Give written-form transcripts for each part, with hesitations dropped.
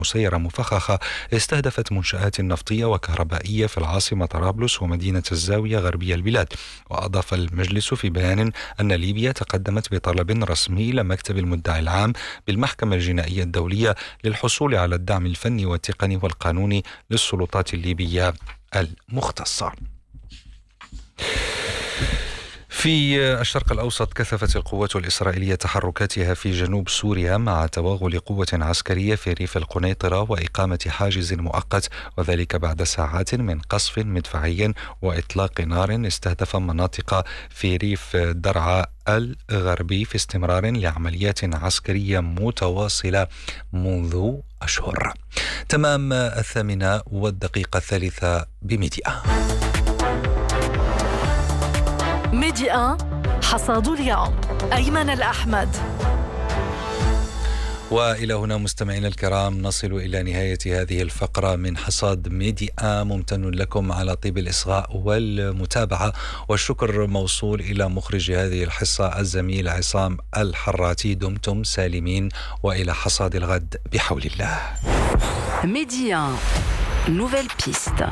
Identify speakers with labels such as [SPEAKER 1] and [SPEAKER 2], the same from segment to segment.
[SPEAKER 1] مسيرة مفخخة استهدفت منشآت نفطية وكهربائية في العاصمة طرابلس ومدينة الزاوية غربية البلاد. وأضاف المجلس في بيان أن ليبيا تقدمت بطلب رسمي لمكتب المدعي العام بالمحكمة الجنائية الدولية للحصول على الدعم الفني والتقني والقانوني للسلطات الليبية المختصة. في الشرق الأوسط كثفت القوات الإسرائيلية تحركاتها في جنوب سوريا مع توغل قوة عسكرية في ريف القنيطرة وإقامة حاجز مؤقت، وذلك بعد ساعات من قصف مدفعي وإطلاق نار استهدف مناطق في ريف درعا الغربي في استمرار لعمليات عسكرية متواصلة منذ أشهر. تمام 8:03 بميديا.
[SPEAKER 2] ميديا حصاد اليوم أيمن الأحمد.
[SPEAKER 1] وإلى هنا مستمعينا الكرام نصل إلى نهاية هذه الفقرة من حصاد ميديا. ممتن لكم على طيب الإصغاء والمتابعة، والشكر موصول إلى مخرج هذه الحصة الزميل عصام الحراتي. دمتم سالمين وإلى حصاد الغد بحول الله.
[SPEAKER 2] ميديا نوفيل بيست.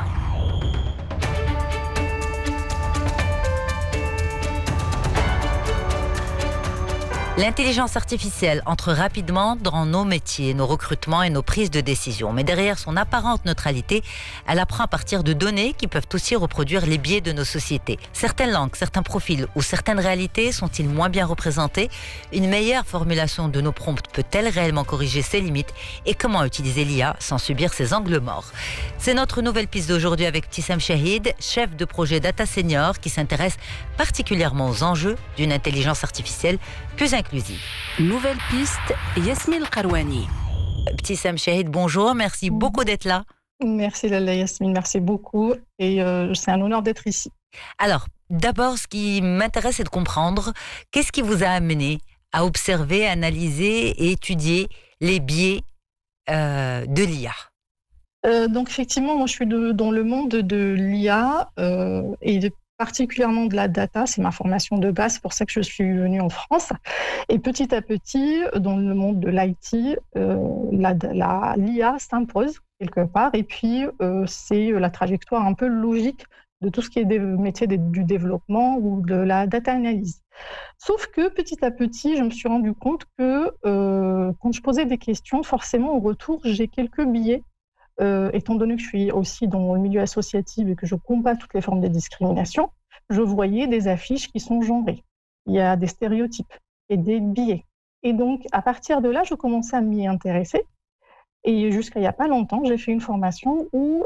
[SPEAKER 3] L'intelligence artificielle entre rapidement dans nos métiers, nos recrutements et nos prises de décision. Mais derrière son apparente neutralité, elle apprend à partir de données qui peuvent aussi reproduire les biais de nos sociétés. Certaines langues, certains profils ou certaines réalités sont-ils moins bien représentés? Une meilleure formulation de nos prompts peut-elle réellement corriger ses limites? Et comment utiliser l'IA sans subir ses angles morts? C'est notre nouvelle piste d'aujourd'hui avec Ibtissam Chahid, chef de projet Data Senior, qui s'intéresse particulièrement aux enjeux d'une intelligence artificielle plus inclusive.
[SPEAKER 2] Nouvelle piste, Yasmine Karouani.
[SPEAKER 3] Ibtissam Chahid, bonjour, merci beaucoup d'être là.
[SPEAKER 4] Merci Lalla Yasmine, merci beaucoup et c'est un honneur d'être ici.
[SPEAKER 3] Alors, d'abord, ce qui m'intéresse, c'est de comprendre qu'est-ce qui vous a amené à observer, analyser et étudier les biais de l'IA.
[SPEAKER 4] Donc effectivement, moi je suis dans le monde de l'IA et particulièrement de la data, c'est ma formation de base, c'est pour ça que je suis venue en France. Et petit à petit, dans le monde de l'IT, l'IA s'impose quelque part, et puis c'est la trajectoire un peu logique de tout ce qui est des métiers du développement ou de la data analyse. Sauf que petit à petit, je me suis rendu compte que quand je posais des questions, forcément au retour, j'ai quelques biais. Étant donné que je suis aussi dans le milieu associatif et que je combats toutes les formes de discrimination, je voyais des affiches qui sont genrées. Il y a des stéréotypes et des biais. Et donc, à partir de là, je commençais à m'y intéresser. Et jusqu'à il n'y a pas longtemps, j'ai fait une formation où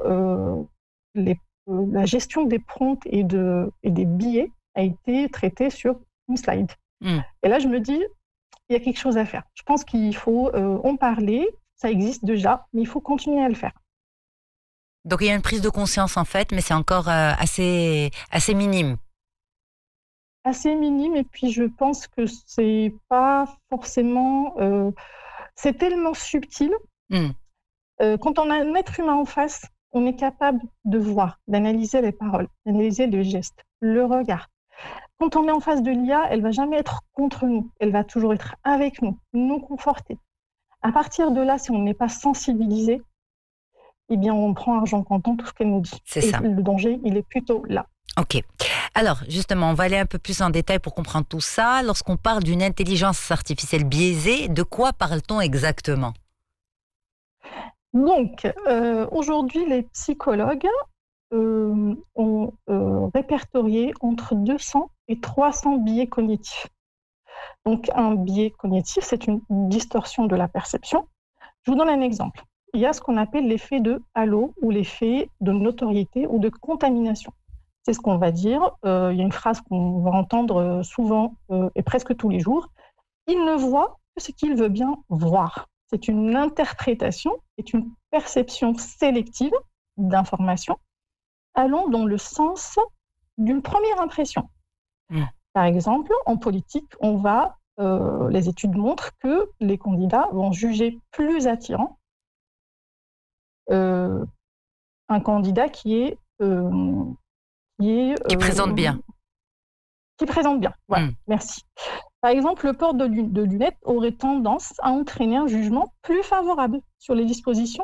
[SPEAKER 4] la gestion des prompts et des biais a été traitée sur une slide. Et là, je me dis, il y a quelque chose à faire. Je pense qu'il faut en parler, ça existe déjà, mais il faut continuer à le faire.
[SPEAKER 3] Donc il y a une prise de conscience en fait, mais c'est encore assez minime.
[SPEAKER 4] Assez minime, et puis je pense que c'est pas forcément... c'est tellement subtil. Quand on a un être humain en face, on est capable de voir, d'analyser les paroles, d'analyser le geste, le regard. Quand on est en face de l'IA, elle va jamais être contre nous, elle va toujours être avec nous, nous conforter. À partir de là, si on n'est pas sensibilisé, eh bien, on prend argent comptant tout ce qu'elle nous dit.
[SPEAKER 3] C'est ça.
[SPEAKER 4] Le danger, il est plutôt là.
[SPEAKER 3] Ok. Alors, justement, on va aller un peu plus en détail pour comprendre tout ça. Lorsqu'on parle d'une intelligence artificielle biaisée, de quoi parle-t-on exactement?
[SPEAKER 4] Donc, aujourd'hui, les psychologues ont répertorié entre 200 et 300 biais cognitifs. Donc, un biais cognitif, c'est une distorsion de la perception. Je vous donne un exemple. Il y a ce qu'on appelle l'effet de halo ou l'effet de notoriété ou de contamination. C'est ce qu'on va dire. Il y a une phrase qu'on va entendre souvent et presque tous les jours. Il ne voit que ce qu'il veut bien voir. C'est une interprétation, c'est une perception sélective d'informations allant dans le sens d'une première impression. Par exemple, en politique, les études montrent que les candidats vont juger plus attirant un candidat qui présente
[SPEAKER 3] bien.
[SPEAKER 4] Qui présente bien, voilà, merci. Par exemple, le port de lunettes aurait tendance à entraîner un jugement plus favorable sur les dispositions